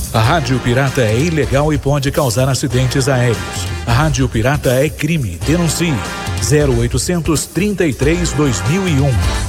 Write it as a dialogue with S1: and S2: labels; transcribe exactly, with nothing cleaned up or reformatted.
S1: A rádio pirata é ilegal e pode causar acidentes aéreos. A rádio pirata é crime. Denuncie zero oitocentos, trinta e três, dois mil e um.